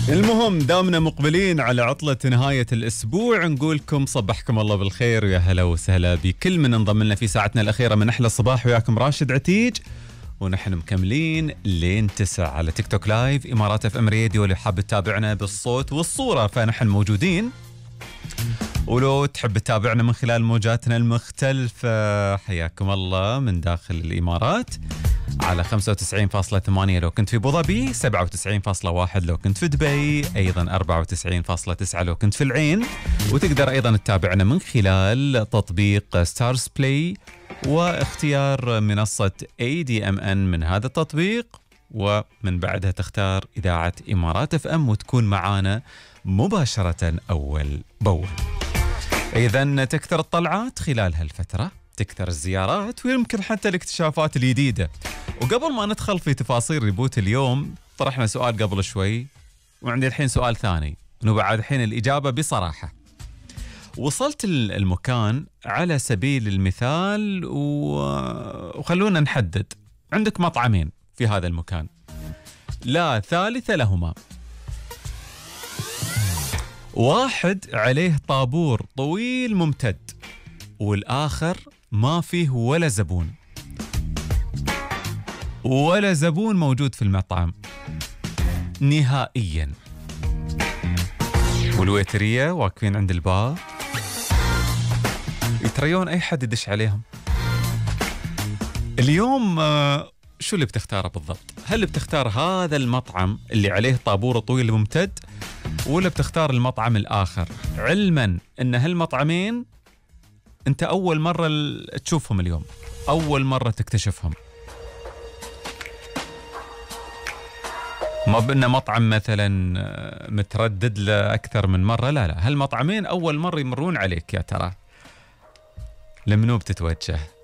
المهم دامنا مقبلين على عطلة نهاية الأسبوع، نقولكم صبحكم الله بالخير ويا هلا وسهلا بكل من انضم لنا في ساعتنا الأخيرة من أحلى الصباح. وياكم راشد عتيج، ونحن مكملين لين 9 على تيك توك لايف إمارات اف ام راديو. اللي حاب تتابعنا بالصوت والصورة فنحن موجودين، ولو تحب تتابعنا من خلال موجاتنا المختلفة حياكم الله من داخل الإمارات على 95.8 لو كنت في أبو ظبي، 97.1 لو كنت في دبي، أيضا 94.9 لو كنت في العين. وتقدر أيضا تتابعنا من خلال تطبيق ستارز بلاي واختيار منصة ADMN من هذا التطبيق، ومن بعدها تختار إذاعة إمارات اف ام وتكون معانا مباشرة أول بأول. إذن تكثر الطلعات خلال هالفترة، تكثر الزيارات، ويمكن حتى الاكتشافات الجديدة. وقبل ما ندخل في تفاصيل ريبوت اليوم، طرحنا سؤال قبل شوي وعندي الحين سؤال ثاني، وبعد الحين الإجابة بصراحة. وصلت المكان على سبيل المثال وخلونا نحدد، عندك مطعمين في هذا المكان لا ثالث لهما. واحد عليه طابور طويل ممتد، والآخر ما فيه ولا زبون، ولا زبون موجود في المطعم نهائيا، والويترية واقفين عند الباب يتريون أي حد يدش عليهم. اليوم شو اللي بتختاره بالضبط؟ هل بتختار هذا المطعم اللي عليه طابور طويل ممتد، ولا بتختار المطعم الآخر، علما أن هالمطعمين أنت أول مرة تشوفهم اليوم، أول مرة تكتشفهم؟ ما بأنه مطعم مثلا متردد لأكثر من مرة، لا هالمطعمين أول مرة يمرون عليك. يا ترى لمنو بتتوجه؟